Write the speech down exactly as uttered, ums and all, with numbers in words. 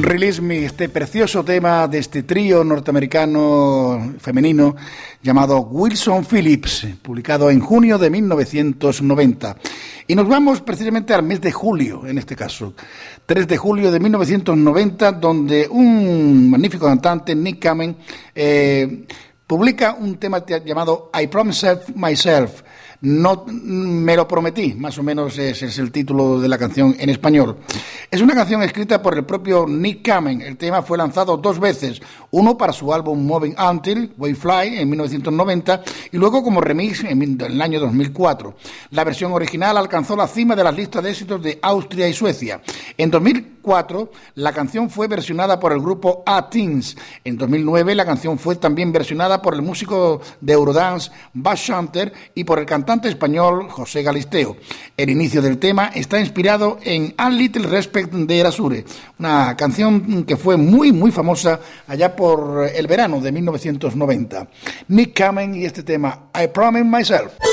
Release Me, este precioso tema de este trío norteamericano femenino llamado Wilson Phillips, publicado en junio de mil novecientos noventa. Y nos vamos precisamente al mes de julio, en este caso, tres de julio de mil novecientos noventa, donde un magnífico cantante, Nick Kamen, eh, publica un tema llamado I Promised Myself. No me lo prometí, más o menos ese es el título de la canción en español. Es una canción escrita por el propio Nick Kamen. El tema fue lanzado dos veces, uno para su álbum Moving Until, Wayfly, en mil novecientos noventa, y luego como remix en el año dos mil cuatro. La versión original alcanzó la cima de las listas de éxitos de Austria y Suecia. En dos mil cuatro, la canción fue versionada por el grupo A-Teens. En dos mil nueve, la canción fue también versionada por el músico de Eurodance Bas Schanter y por el cantante español José Galisteo. El inicio del tema está inspirado en A Little Respect de Erasure, una canción que fue muy muy famosa allá por el verano de mil novecientos noventa. Nick Kamen y este tema I Promised Myself.